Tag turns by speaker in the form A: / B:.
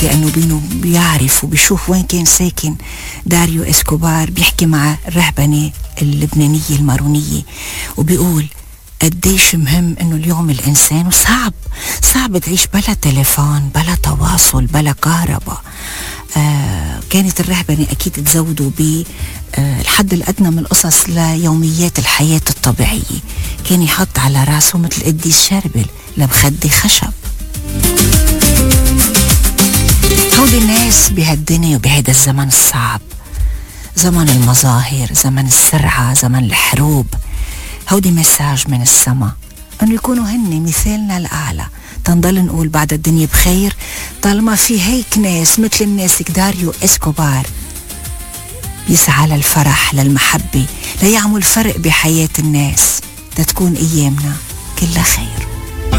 A: لأنه بيعرف وبيشوف وين كان ساكن داريو إسكوبار. بيحكي مع الرهبنة اللبنانية المارونية وبيقول قديش مهم انه اليوم الانسان صعب تعيش بلا تليفون بلا تواصل بلا كهرباء. كانت الرهبنة اكيد تزودوا بالحد الادنى من القصص ليوميات الحياة الطبيعية. كان يحط على راسه مثل قديس شربل لمخدي خشب. هودي الناس بهالدنيا وبهذا الزمن الصعب، زمن المظاهر، زمن السرعة، زمن الحروب، هودي مساج من السما انه يكونوا هن مثالنا الاعلى. تنضل نقول بعد الدنيا بخير طالما في هيك ناس مثل الناس داريو إسكوبار بيسعى للفرح للمحبة ليعمل فرق بحياة الناس، تتكون ايامنا كلها خير.